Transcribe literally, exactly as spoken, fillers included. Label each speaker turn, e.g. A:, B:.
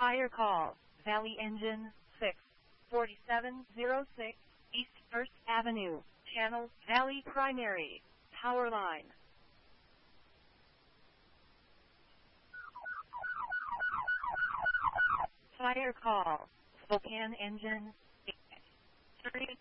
A: Fire call, Valley Engine, six forty-seven oh six, East First Avenue, Channel, Valley Primary, Power Line. Fire call, Spokane Engine, eight thirty